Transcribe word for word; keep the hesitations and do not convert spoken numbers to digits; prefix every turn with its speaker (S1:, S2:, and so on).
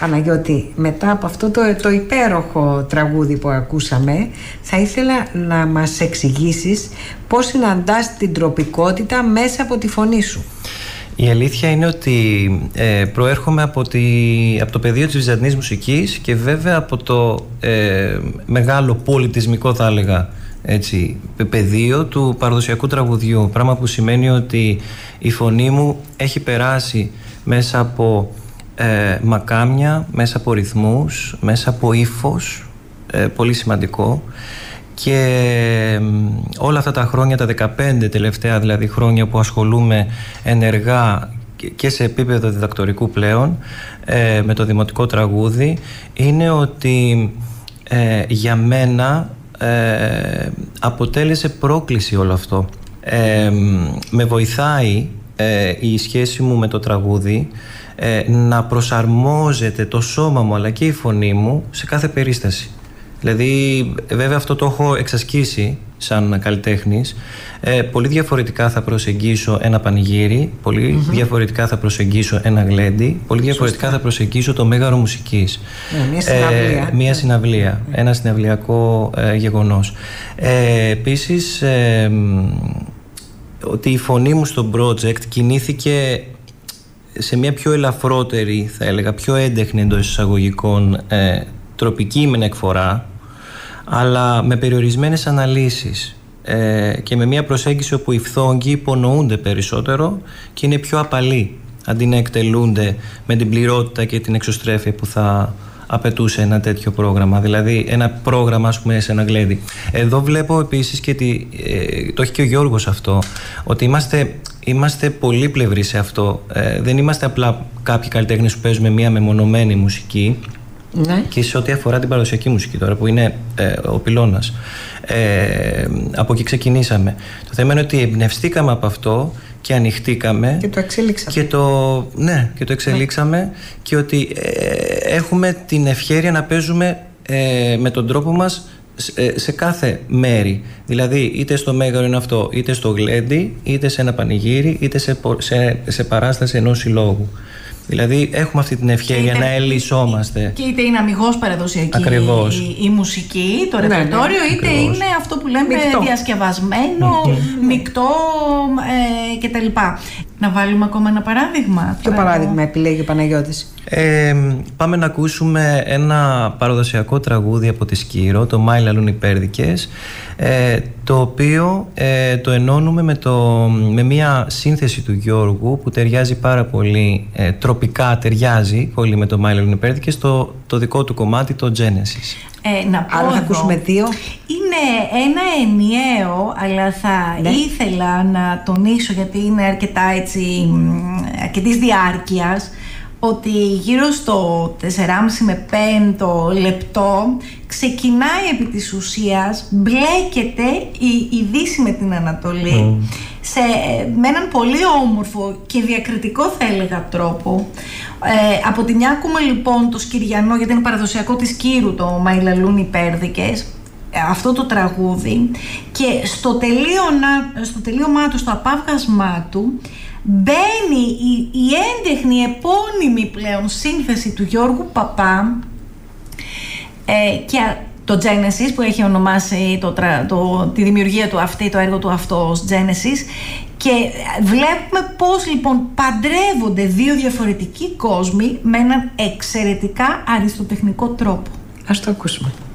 S1: Παναγιώτη, μετά από αυτό το, το υπέροχο τραγούδι που ακούσαμε, θα ήθελα να μας εξηγήσεις πώς συναντάς την τροπικότητα μέσα από τη φωνή σου.
S2: Η αλήθεια είναι ότι ε, προέρχομαι από, τη, από το πεδίο της βυζαντινής μουσικής και βέβαια από το ε, μεγάλο πολιτισμικό, θα έλεγα έτσι, πεδίο του παραδοσιακού τραγουδιού, πράγμα που σημαίνει ότι η φωνή μου έχει περάσει μέσα από ε, μακάμια, μέσα από ρυθμούς, μέσα από ύφος, ε, πολύ σημαντικό. Και ε, όλα αυτά τα χρόνια, τα δεκαπέντε τελευταία δηλαδή χρόνια που ασχολούμαι ενεργά και σε επίπεδο διδακτορικού πλέον ε, με το δημοτικό τραγούδι, είναι ότι ε, για μένα ε, αποτέλεσε πρόκληση όλο αυτό. Ε, με βοηθάει ε, η σχέση μου με το τραγούδι ε, να προσαρμόζεται το σώμα μου αλλά και η φωνή μου σε κάθε περίσταση. Δηλαδή, βέβαια αυτό το έχω εξασκήσει σαν καλλιτέχνης. Ε, πολύ διαφορετικά θα προσεγγίσω ένα πανηγύρι, πολύ mm-hmm. διαφορετικά θα προσεγγίσω ένα γλέντι, πολύ διαφορετικά Σωστά. θα προσεγγίσω το μέγαρο μουσικής.
S1: Yeah, μια συναυλία.
S2: Ε, μια συναυλία, yeah. ένα συναυλιακό ε, γεγονός. Ε, επίσης, ε, ότι η φωνή μου στο project κινήθηκε σε μια πιο ελαφρότερη, θα έλεγα, πιο έντεχνη εντός εισαγωγικών ε, τροπική μεν εκφορά, αλλά με περιορισμένες αναλύσεις ε, και με μια προσέγγιση όπου οι φθόγγοι υπονοούνται περισσότερο και είναι πιο απαλοί, αντί να εκτελούνται με την πληρότητα και την εξωστρέφεια που θα απαιτούσε ένα τέτοιο πρόγραμμα, δηλαδή ένα πρόγραμμα, ας πούμε, σε ένα γλέντι. Εδώ βλέπω επίσης και τη, ε, το έχει και ο Γιώργος αυτό, ότι είμαστε, είμαστε πολύπλευροι σε αυτό. Ε, δεν είμαστε απλά κάποιοι καλλιτέχνες που παίζουμε μια μεμονωμένη μουσική. Ναι. Και σε ό,τι αφορά την παραδοσιακή μουσική τώρα, που είναι ε, ο πυλώνας, ε, από εκεί ξεκινήσαμε. Το θέμα είναι ότι εμπνευστήκαμε από αυτό και ανοιχτήκαμε
S1: και το εξελίξαμε
S2: και το, ναι, και το εξελίξαμε ναι. Και ότι ε, έχουμε την ευχέρεια να παίζουμε ε, με τον τρόπο μας σε, σε κάθε μέρη. Δηλαδή είτε στο μέγαρο είναι αυτό, είτε στο γλέντι, είτε σε ένα πανηγύρι, είτε σε, σε, σε παράσταση ενός συλλόγου. Δηλαδή έχουμε αυτή την ευχέρεια να ελισσόμαστε.
S3: Και είτε είναι αμιγώς παραδοσιακή η, η μουσική, το ναι, ρεπερτόριο, ναι, είτε ακριβώς. Είναι αυτό που λέμε μεικτό. Διασκευασμένο, mm-hmm. μεικτό ε, κτλ. Να βάλουμε ακόμα ένα παράδειγμα.
S1: Ποιο παράδειγμα επιλέγει ο Παναγιώτης?
S2: Ε, πάμε να ακούσουμε ένα παραδοσιακό τραγούδι από τη Σκύρο, το «Μάη λαλούν οι πέρδικες», ε, το οποίο ε, το ενώνουμε με, το, με μια σύνθεση του Γιώργου που ταιριάζει πάρα πολύ, ε, τροπικά ταιριάζει πολύ με το «Μάη λαλούν οι πέρδικες», το, το δικό του κομμάτι, το Genesis.
S3: Ε, να πω
S1: Άρα θα
S3: εδώ,
S1: ακούσουμε δύο.
S3: Είναι ένα ενιαίο, αλλά θα ναι. ήθελα να τονίσω, γιατί είναι αρκετά έτσι, αρκετής διάρκειας, ότι γύρω στο τεσσεράμισι με πέντε λεπτό ξεκινάει επί της ουσίας, μπλέκεται η, η Δύση με την Ανατολή mm. σε, με έναν πολύ όμορφο και διακριτικό, θα έλεγα, τρόπο. Ε, από τη μια ακούμε λοιπόν το σκυριανό, γιατί είναι παραδοσιακό της Κύρου, το «Μάη λαλούν οι πέρδικες», αυτό το τραγούδι, και στο, τελείωνα, στο τελείωμά του, στο απάβγασμά του, μπαίνει η, η έντεχνη επώνυμη πλέον σύνθεση του Γιώργου Παπά ε, και το Genesis, που έχει ονομάσει το, το, τη δημιουργία του αυτή, το έργο του αυτό ως Genesis, και βλέπουμε πώς λοιπόν παντρεύονται δύο διαφορετικοί κόσμοι με έναν εξαιρετικά αριστοτεχνικό τρόπο.
S1: Ας το ακούσουμε.